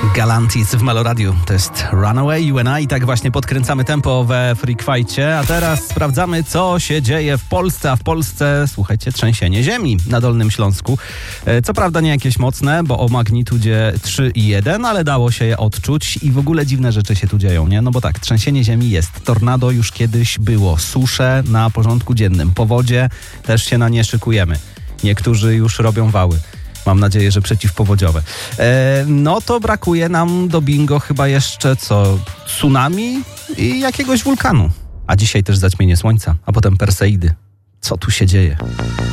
Galantis w Meloradiu. To jest Runaway, You and I. Tak właśnie podkręcamy tempo we Freak Fightcie. A teraz sprawdzamy, co się dzieje w Polsce. A w Polsce, słuchajcie, trzęsienie ziemi na Dolnym Śląsku. Co prawda nie jakieś mocne, bo o magnitudzie 3,1, ale dało się je odczuć i w ogóle dziwne rzeczy się tu dzieją, nie? No bo tak, trzęsienie ziemi jest. Tornado już kiedyś było. Susze na porządku dziennym. Powodzie też się na nie szykujemy. Niektórzy już robią wały. Mam nadzieję, że przeciwpowodziowe. No to brakuje nam do bingo chyba jeszcze tsunami i jakiegoś wulkanu. A dzisiaj też zaćmienie słońca, a potem Perseidy. Co tu się dzieje?